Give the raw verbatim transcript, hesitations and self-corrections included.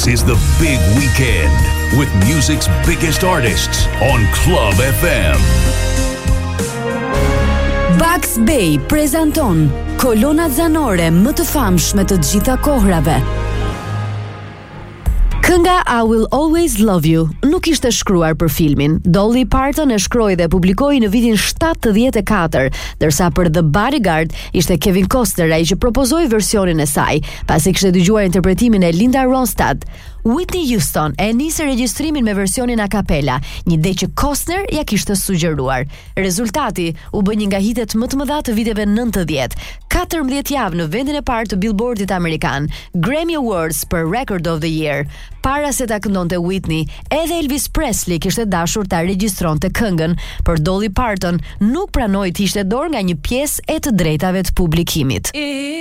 This is the big weekend with music's biggest artists on Club F M. Bugs Bay prezanton kolonat zanore më të famshme të gjitha kohrave. Kënga I Will Always Love You nuk ishte shkruar për filmin. Dolly Parton e shkroi dhe publikoi në vitin shtatëdhjetë e katër, ndërsa për The Bodyguard ishte Kevin Costner ai që propozoi versionin e saj, pasi kishte dëgjuar interpretimin e Linda Ronstadt. Whitney Houston e nisi regjistrimin me versionin a cappella, një ide që Costner ja kishte sugjeruar. Rezultati u bë një nga hitet më të mëdha të viteve nëntëdhjetë. katërmbëdhjetë javë në vendin e parë të Billboardit amerikan, Grammy Awards për Record of the Year. Para se ta këndonte Whitney, edhe Elvis Presley kishte dashur ta regjistronte këngën, por Dolly Parton nuk pranoi të ishte dorë nga një pjesë e të drejtave të publikimit.